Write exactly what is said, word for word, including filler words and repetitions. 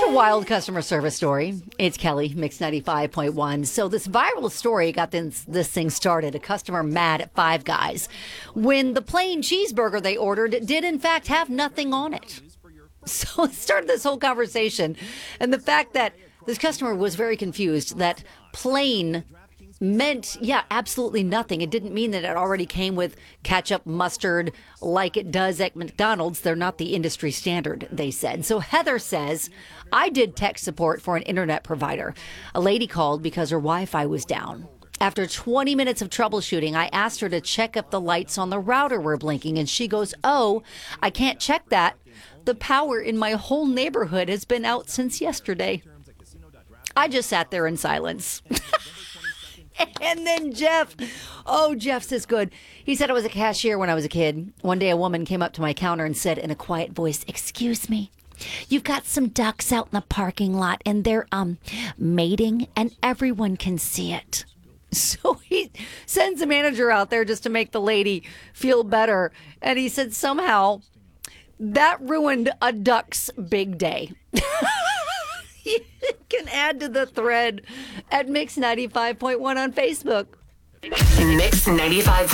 a wild customer service story. It's Kelly, Mix ninety-five point one. So this viral story got this, this thing started. A customer mad at Five Guys when the plain cheeseburger they ordered did in fact have nothing on it. So it started this whole conversation. And the fact that this customer was very confused that plain meant, yeah, absolutely nothing. It didn't mean that it already came with ketchup, mustard, like it does at McDonald's. They're not the industry standard, they said. So Heather says, I did tech support for an internet provider. A lady called because her Wi-Fi was down. After twenty minutes of troubleshooting, I asked her to check if the lights on the router were blinking, and she goes, oh, I can't check that. The power in my whole neighborhood has been out since yesterday. I just sat there in silence. And then Jeff, oh, Jeff's is good. He said I was a cashier when I was a kid. One day a woman came up to my counter and said in a quiet voice, excuse me, you've got some ducks out in the parking lot and they're um mating and everyone can see it. So he sends a manager out there just to make the lady feel better. And he said somehow that ruined a duck's big day. You can add to the thread at Mix ninety-five point one on Facebook. Mix ninety-five point one.